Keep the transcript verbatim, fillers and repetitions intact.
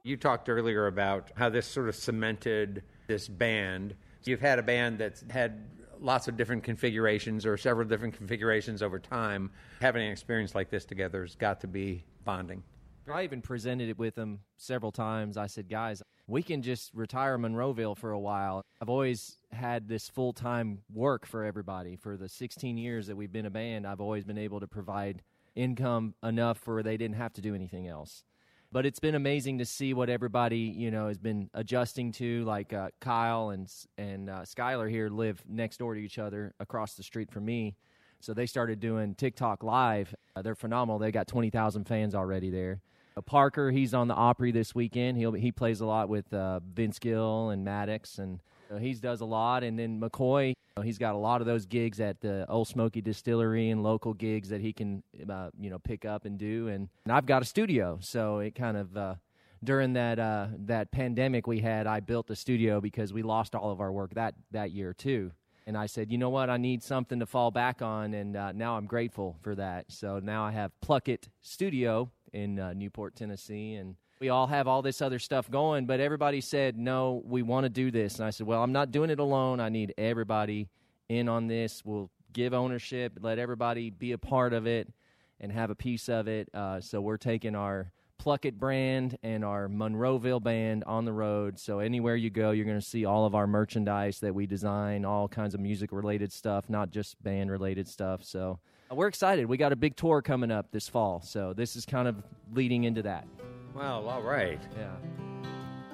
You talked earlier about how this sort of cemented this band. You've had a band that's had lots of different configurations or several different configurations over time. Having an experience like this together has got to be bonding. I even presented it with them several times. I said, guys, we can just retire Monroeville for a while. I've always had this full-time work for everybody. For the sixteen years that we've been a band, I've always been able to provide income enough where they didn't have to do anything else. But it's been amazing to see what everybody, you know, has been adjusting to. Like uh, Kyle and and uh, Skylar here live next door to each other across the street from me. So they started doing TikTok Live. Uh, they're phenomenal. They got twenty thousand fans already there. Uh, Parker, he's on the Opry this weekend. He'll He plays a lot with uh, Vince Gill and Maddox, and uh, he does a lot. And then McCoy, uh, he's got a lot of those gigs at the Old Smoky Distillery and local gigs that he can, uh, you know, pick up and do. And, and I've got a studio, so it kind of uh, during that uh, that pandemic we had, I built a studio because we lost all of our work that that year too. And I said, you know what, I need something to fall back on, and uh, now I'm grateful for that. So now I have Pluck It Studio in uh, Newport, Tennessee, and we all have all this other stuff going, but everybody said, no, we want to do this. And I said, well, I'm not doing it alone. I need everybody in on this. We'll give ownership, let everybody be a part of it and have a piece of it. Uh, so we're taking our Pluck It brand and our Monroeville band on the road. So anywhere you go, you're going to see all of our merchandise that we design, all kinds of music-related stuff, not just band-related stuff. So we're excited. We got a big tour coming up this fall, so this is kind of leading into that. Well, all right. Yeah.